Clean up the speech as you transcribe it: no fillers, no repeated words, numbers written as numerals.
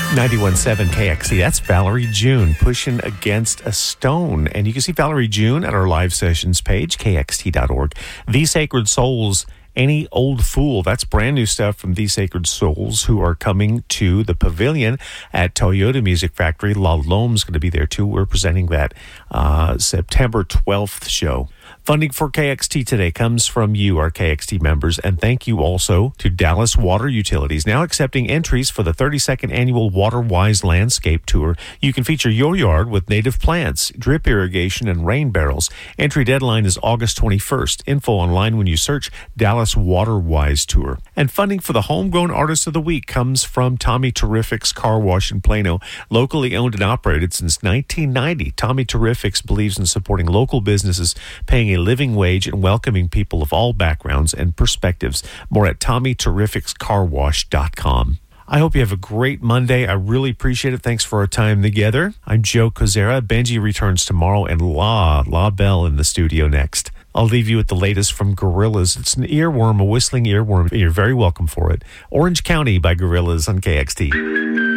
91.7 KXC. That's Valerie June pushing against a stone. And you can see Valerie June at our live sessions page, kxt.org. The Sacred Souls, Any Old Fool. That's brand new stuff from The Sacred Souls, who are coming to the Pavilion at Toyota Music Factory. La Lome's going to be there too. We're presenting that September 12th show. Funding for KXT today comes from you, our KXT members, and thank you also to Dallas Water Utilities, now accepting entries for the 32nd annual WaterWise Landscape Tour. You can feature your yard with native plants, drip irrigation, and rain barrels. Entry deadline is August 21st. Info online when you search Dallas WaterWise Tour. And funding for the Homegrown Artist of the Week comes from Tommy Terrific's Car Wash in Plano, locally owned and operated since 1990. Tommy Terrific's believes in supporting local businesses, paying a living wage, and welcoming people of all backgrounds and perspectives. More at TommyTerrificsCarWash.com. I hope you have a great Monday. I really appreciate it. Thanks for our time together. I'm Joe Kozera. Benji returns tomorrow, and La Belle in the studio next. I'll leave you with the latest from Gorillaz. It's an earworm, a whistling earworm. You're very welcome for it. Orange County by Gorillaz on KXT.